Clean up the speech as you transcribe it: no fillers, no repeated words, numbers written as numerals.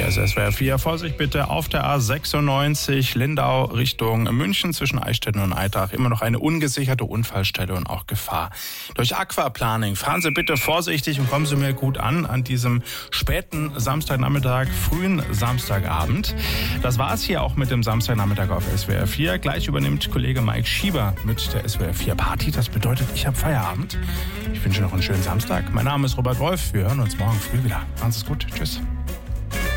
Hier ist SWR 4. Vorsicht bitte auf der A96 Lindau Richtung München zwischen Eichstätten und Eitach. Immer noch eine ungesicherte Unfallstelle und auch Gefahr durch Aquaplaning. Fahren Sie bitte vorsichtig und kommen Sie mir gut an diesem späten Samstagnachmittag, frühen Samstagabend. Das war's hier auch mit dem Samstagnachmittag auf SWR 4. Gleich übernimmt Kollege Mike Schieber mit der SWR 4 Party. Das bedeutet, ich habe Feierabend. Ich wünsche noch einen schönen Samstag. Mein Name ist Robert Wolf. Wir hören uns morgen früh wieder. Machen Sie es gut. Tschüss.